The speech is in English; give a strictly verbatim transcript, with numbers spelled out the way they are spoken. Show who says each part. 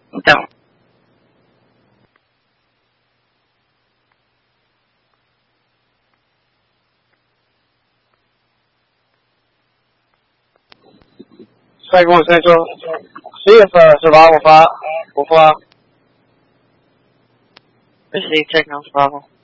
Speaker 1: Então,
Speaker 2: Strike one central. See if uh, survival fought. We'll fly.
Speaker 1: receive, check on survival.